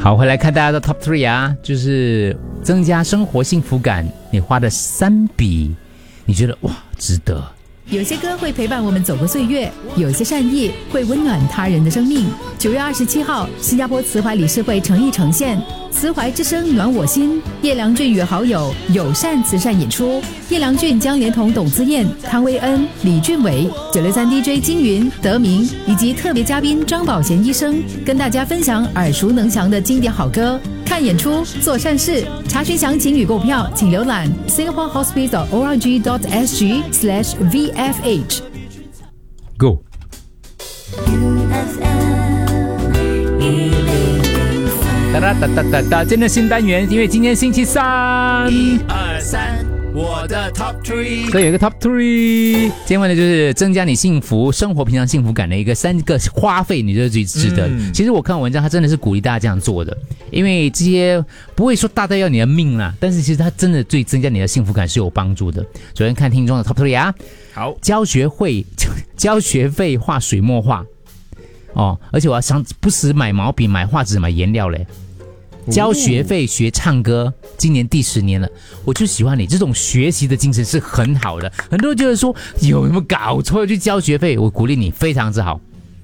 好，回来看大家的 Top 3啊，就是增加生活幸福感，你花的3笔，你觉得哇值得。 有些歌会陪伴我们走过岁月，有些善意会温暖他人的生命。9月27号，新加坡慈怀理事会诚意呈现慈怀之声暖我心，叶良俊与好友友善慈善演出。叶良俊将连同董姿燕、汤威恩、李俊伟、963 DJ 金云、德明以及特别嘉宾张宝贤医生，跟大家分享耳熟能详的经典好歌。看演出，做善事。查询详情与购票，请浏览 singaporehospital.org.sg/VFH。 Go。哒哒哒哒哒哒，今天的新单元，因为今天星期三，1、2、3，我的 Top 3，所以有一个 Top 3，今天问的就是增加你幸福生活平常幸福感的一个3个花费，你觉得最值得。其实我看文章，他真的是鼓励大家这样做的，因为这些不会说大到要你的命啦，但是其实它真的对增加你的幸福感是有帮助的。首先看听众的 Top 3啊，好，交学费画水墨画。哦，而且我要想不时买毛笔、买画纸、买颜料嘞。交学费学唱歌，今年第10年了，我就喜欢你这种学习的精神是很好的。很多人觉得说有什么搞错要去交学费，我鼓励你，非常之好。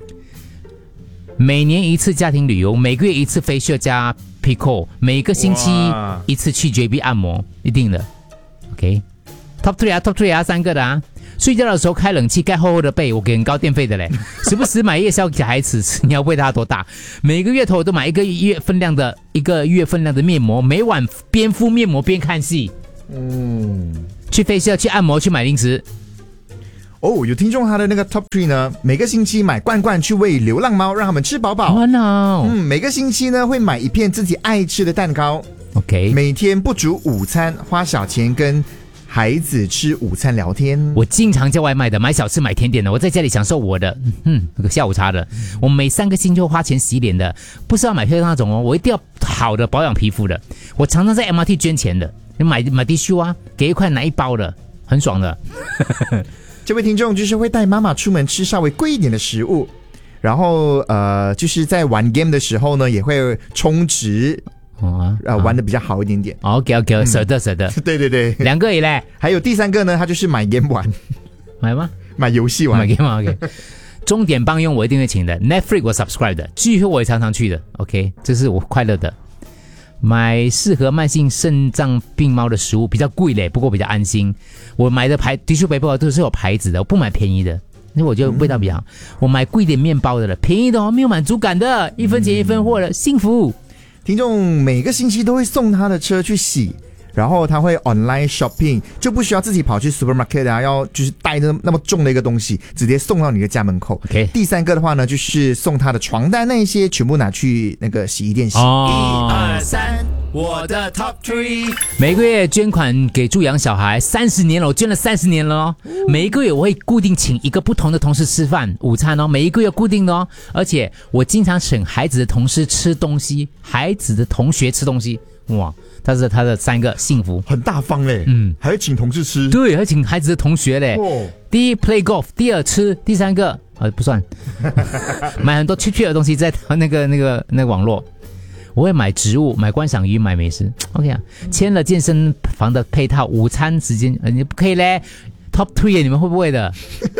每年1次家庭旅游，每个月1次facial加 Pico， 每个星期1次去 JB 按摩，一定的。OK，Top 3啊 ，Top 3啊，3个的啊。睡觉的时候开冷气，盖厚厚的被，我给很高电费的嘞。时不时买夜宵给孩子吃，你要喂他多大？每个月头都买一个月分量的面膜，每晚边敷面膜边看戏。去facial去按摩去买零食。 哦，有听众他的那个 Top 3呢，每个星期买罐罐去喂流浪猫，让他们吃饱饱。每个星期呢会买一片自己爱吃的蛋糕。 OK， 每天不煮午餐，花小钱跟孩子吃午餐聊天。 我经常叫外卖的，买小吃买甜点的，我在家里享受我的那个下午茶的。我每3个星期花钱洗脸的，不是要买漂亮那种哦，我一定要好的保养皮肤的。我常常在 MRT 捐钱的，买 tissue 啊，给1块拿1包的，很爽的。 这位听众就是会带妈妈出门吃稍微贵一点的食物，然后就是在玩 game 的时候呢，也会充值。玩的比较好一点点。 OK， 舍得。 对对对 ，2个而已嘞。 还有第3个呢，他就是买 game 玩。 买吗？ 买游戏玩。 买 game 玩 OK。钟点帮佣我一定会请的 ，Netflix 我 subscribe 的，聚会我也常常去的。OK， 这是我快乐的。买适合慢性肾脏病猫的食物比较贵嘞，不过比较安心。我买的tissue paper 都是有牌子的，我不买便宜的，因为我觉得味道比较好。我买贵点面包的了，便宜的没有满足感的，1分钱1分货的，幸福。 听众每个星期都会送他的车去洗，然后他会 online shopping， 就不需要自己跑去 supermarket 啊，要就是带着那么重的一个东西，直接送到你的家门口。 Okay。 第3个的话呢，就是送他的床单那一些，全部拿去那个洗衣店洗。 1、2、3，我的 Top 3。每个月捐款给助养小孩，30年了，我捐了30年了哦。每一个月我会固定请一个不同的同事吃饭午餐哦，每一个月固定的哦。而且我经常请孩子的同事吃东西，孩子的同学吃东西，哇！他是他的3个幸福， 很大方嘞，还会请同事吃， 对，还请孩子的同学嘞。第1 play golf， 第2吃，第3个不算，买很多cheap的东西在那个网络。我会买植物，买观赏鱼，买美食。OK 啊，签了健身房的配套，午餐时间你不可以嘞。Top 3你们会不会的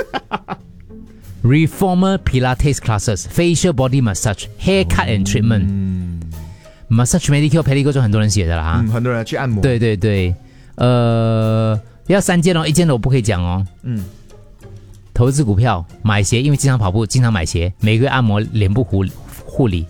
？Reformer Pilates classes, facial body massage, haircut and treatment。Massage Medicare Pedicure 就很多人写的啦， 很多人去按摩。 对对对，要3件哦，1件的我不可以讲哦。投资股票，买鞋，因为经常跑步，经常买鞋，每个月按摩脸部护理。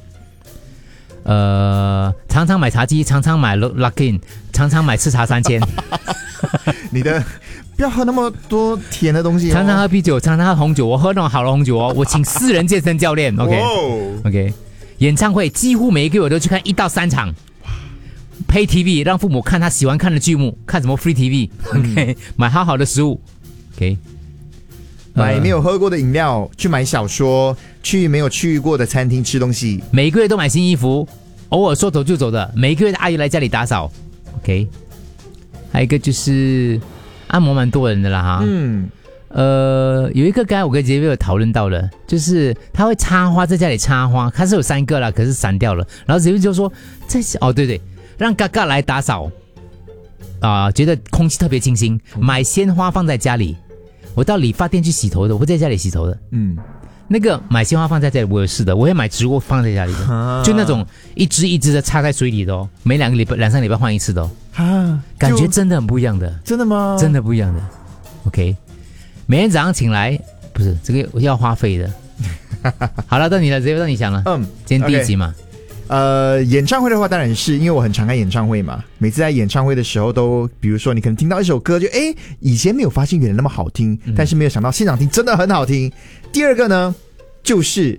常常买茶几，常常买 Luckin， 常常买吃茶3000。 你的不要喝那么多甜的东西哦。 常常喝啤酒，常常喝红酒，我喝那种好的红酒哦。我请私人健身教练。OK。演唱会几乎每一个月我都去看1到3场。Pay TV 让父母看他喜欢看的剧目，看什么 Free TV。OK， 买好的食物。OK。 买没有喝过的饮料，去买小说，去没有去过的餐厅吃东西。 每个月都买新衣服，偶尔说走就走的。每个月的阿姨来家里打扫。OK。还有一个就是按摩蛮多人的啦哈。 有一个刚才我跟杰威有讨论到了，就是他会插花，在家里插花，他是有3个啦，可是删掉了。然后杰威就说，对，让嘎嘎来打扫，觉得空气特别清新，买鲜花放在家里。我到理发店去洗头的，我不在家里洗头的。那个买鲜花放在家里我有试的，我会买植物放在家里的，就那种一支一支的插在水里的哦，每2个3个礼拜换一次的哦，感觉真的很不一样的。 真的吗？ 真的不一样的。OK。每天早上醒来，不是这个要花费的。好了，到你了，直接到你想了。今天第1集嘛。 演唱会的话，当然是因为我很常看演唱会嘛。每次在演唱会的时候都，比如说你可能听到一首歌，就以前没有发现原来那么好听，但是没有想到现场听真的很好听。第2个呢，就是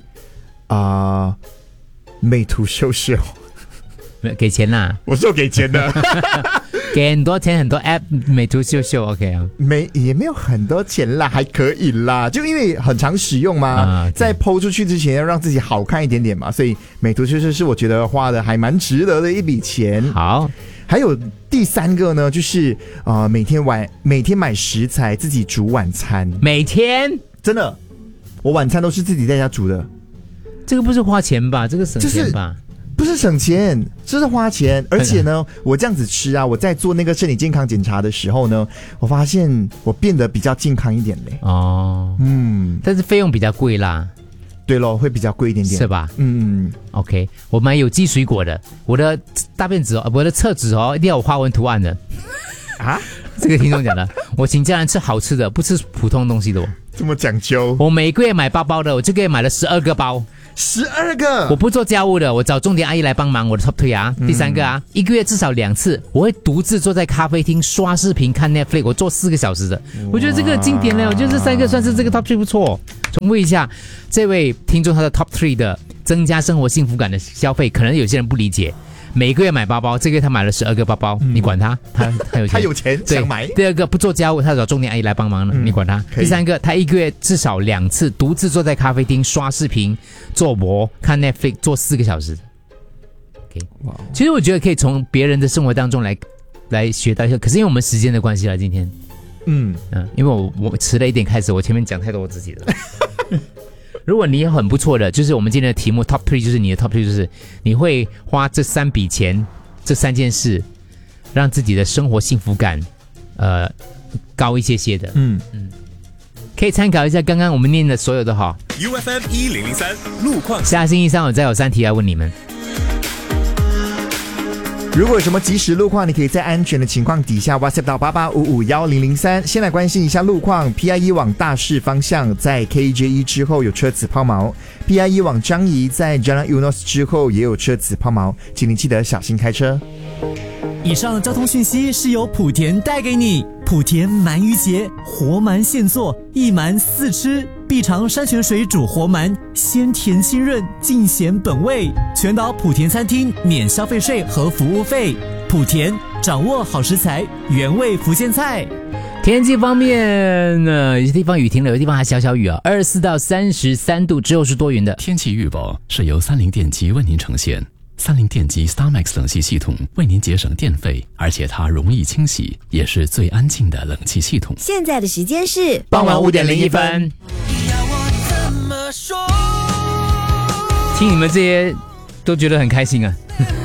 美图秀秀。 给钱啦， 我是有给钱的。 给很多钱，很多 app 美图秀秀 OK 啊， 也没有很多钱啦，还可以啦，就因为很常使用嘛，在 po 出去之前要让自己好看一点点嘛，所以美图秀秀是我觉得花的还蛮值得的一笔钱。 好， 还有第3个呢，就是每天买食材自己煮晚餐， 每天真的，我晚餐都是自己在家煮的。 这个不是花钱吧？这个省钱吧？ 不是省钱，这是花钱。而且呢，我这样子吃啊，我在做那个身体健康检查的时候呢，我发现我变得比较健康一点嘞。 但是费用比较贵啦。 对咯，会比较贵一点点， 是吧？OK， 我买有机水果的，我的大便纸我的厕纸一定要有花纹图案的。这个听众讲的，我请家人吃好吃的，不吃普通东西的。 这么讲究？ 我每个月买包包的，我这个月买了12个包。 12个！ 我不做家务的，我找钟点阿姨来帮忙。我的 top 3啊，第3个一个月至少2次，我会独自坐在咖啡厅刷视频看 Netflix， 我做4个小时的。我觉得这个经典了，我觉得这3个算是这个 top 3不错。重复一下，这位听众他的 top 3的增加生活幸福感的消费，可能有些人不理解。每个月买包包，这个月他买了12个包包，你管他，他有钱， 他有钱想买。 第2个不做家务，他找钟点阿姨来帮忙了，你管他。第3个，他1个月至少2次独自坐在咖啡厅刷视频、做模、看 Netflix， 做4个小时。OK， 其实我觉得可以从别人的生活当中来学到一些，可是因为我们时间的关系了，今天，因为我迟了一点开始，我前面讲太多我自己的。如果你也很不错的，就是我们今天的题目 Top 3， 就是你的 Top 3， 就是你会花这3笔钱，这3件事，让自己的生活幸福感高一些的。可以参考一下刚刚我们念的所有的哈。 UFM 1003路况， 下星期3我再有3题来问你们。 如果有什么即时路况，你可以在安全的情况底下 WhatsApp 到88551003。先来关心一下路况 ，PIE 往大市方向在 KJE 之后有车子抛锚 ，PIE 往张仪在 Jalan Eunos 之后也有车子抛锚，请你记得小心开车。 以上交通讯息是由莆田带给你。莆田鳗鱼节，活鳗现做，一鳗4吃，必尝山泉水煮活鳗，鲜甜清润，尽显本味。全岛莆田餐厅免消费税和服务费。莆田掌握好食材，原味福建菜。 天气方面呢，有些地方雨停了，有些地方还小小雨24到33度，之后是多云的。 天气预报是由三菱电机为您呈现。三菱电机 StarMax 冷气系统为您节省电费，而且它容易清洗，也是最安静的冷气系统。 现在的时间是傍晚5点01分。听你们这些都觉得很开心啊。